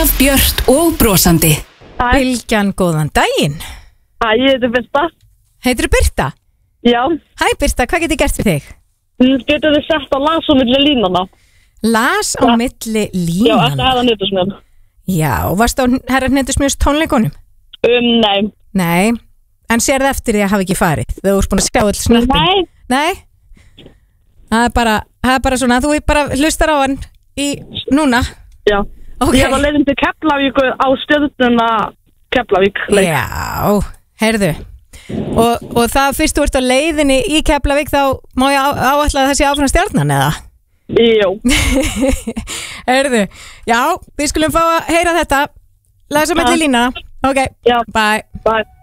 Alltaf björt og brosandi. Bylgjan, góðan daginn. Ég heiti Birta. Heitirðu Birta? Já. Hæ Birta, hvað get ég gert fyrir þig? Getur þið sett á las á milli línana? Las á milli Já, línana? þetta hefða nýttusmjörn. Já, varstu á herra Hnettusmjörs tónleikunum? Nei. Nei, en sérðu eftir því að hafa ekki farið? Þú ert búin að sjá all snöppin? Nei. Það er bara svona, þú bara hlustar á hann núna? Já. Okay. Ég var leiðin til Keflavíkur á stjörnuna Keflavík. Já, heyrðu. Og það fyrst þú ert á leiðinni í Keflavík þá má ég áætla að það sé áfram stjarnan eða? Jú. Heyrðu, já, við skulum fá að heyra þetta. Læsa milli línana. Ok, já. Bye. Bye.